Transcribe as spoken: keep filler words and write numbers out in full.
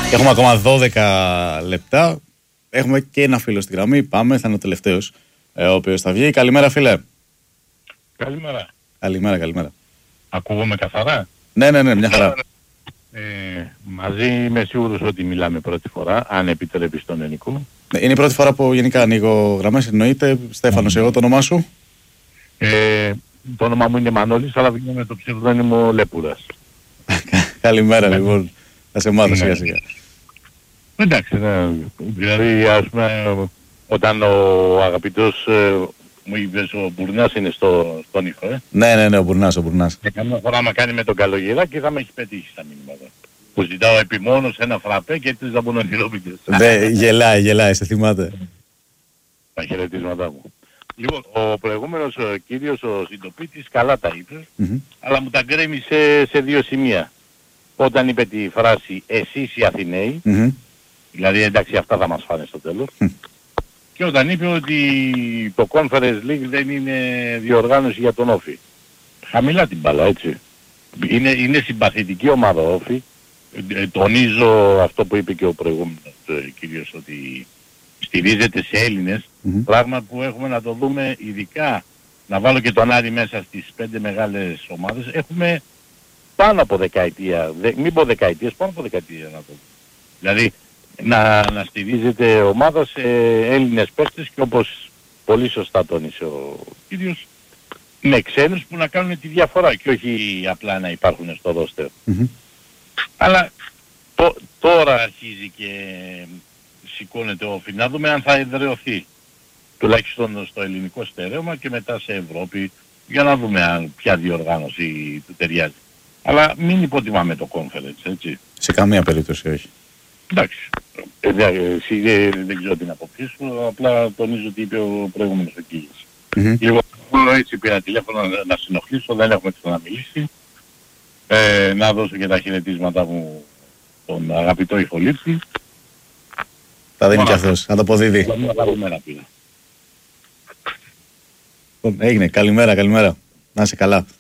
Έχουμε ακόμα δώδεκα λεπτά. Έχουμε και ένα φίλο στη γραμμή. Πάμε, θα είναι ο τελευταίος, ε, ο οποίος θα βγει. Καλημέρα, φίλε. Καλημέρα. Καλημέρα, καλημέρα. Ακούγομαι καθαρά. Ναι, ναι, ναι, μια χαρά. Ε, μαζί είμαι σίγουρος ότι μιλάμε πρώτη φορά, αν επιτρέπεις τον Ενικό. Είναι η πρώτη φορά που γενικά ανοίγω γραμμές, εννοείται. Στέφανος, εγώ, το όνομά σου? Ε, το όνομα μου είναι Μανώλης, αλλά βγαίνω με το ψευδόνυμο Λεπούρας. Καλημέρα, λοιπόν. Θα σε μάθω σιγά σιγά. Εντάξει, ναι. Δηλαδή, ας πούμε, όταν ο αγαπητός ε, μου είπες ο Μπουρνάς είναι στο, στον ήχο, ε. Ναι, ναι, ναι, ο Μπουρνάς, ο Μπουρνάς. Και καμιά φορά με κάνει με τον Καλογεράκη θα με έχει πετύχει στα μήνυματα. Που ζητάω επιμόνως ένα φραπέ και τρεις ζαμπονονιλόπιτες. Ναι, γελάει, γελάει, σε θυμάται. Τα χαιρετίσματά μου. Λοιπόν, ο προηγούμενος ο κύριος ο συντοπίτης καλά τα είπε, Mm-hmm. αλλά μου τα γκρέμισε σε δύο σημεία. Όταν είπε τη φράση «εσείς οι Αθηναίοι», Mm-hmm. δηλαδή εντάξει αυτά θα μας φάνε στο τέλος, mm. και όταν είπε ότι το Conference League δεν είναι διοργάνωση για τον Όφη. Χαμηλά την μπάλα, έτσι. Είναι, είναι συμπαθητική ομάδα Όφη. Ε, τονίζω αυτό που είπε και ο προηγούμενος ε, κύριος, ότι στηρίζεται σε Έλληνες, mm-hmm. πράγμα που έχουμε να το δούμε, ειδικά να βάλω και τον Άρη μέσα στις πέντε μεγάλες ομάδες. Έχουμε πάνω από δεκαετία, δε, μην πω δεκαετίες, πάνω από δεκαετία να το δούμε. Δηλαδή να, να στηρίζεται ομάδα σε Έλληνες παίκτες και όπως πολύ σωστά τόνισε ο κύριος, με ξένους που να κάνουν τη διαφορά και όχι απλά να υπάρχουν στο ρόστερ. Mm-hmm. Αλλά το, τώρα αρχίζει και σηκώνεται όφη. Να δούμε αν θα εδραιωθεί τουλάχιστον στο ελληνικό στερέωμα και μετά σε Ευρώπη, για να δούμε αν ποια διοργάνωση του ταιριάζει. Αλλά μην υποτιμάμε το conference, έτσι. Σε καμία περίπτωση όχι. Εντάξει. Ε, δε, εσύ, δε, δεν ξέρω την άποψή σου, απλά τονίζω ότι είπε ο προηγούμενος ο κύριος. Mm-hmm. Λοιπόν, έτσι πήρα τηλέφωνο να, να συνοχλήσω, δεν έχουμε ξαναμιλήσει. Ε, να δώσω και τα χαιρετίσματά μου στον αγαπητό ηχολήπτη. Θα δίνει κι αυτός, θα το αποδίδει. Έγινε, καλημέρα, καλημέρα. Να είσαι καλά.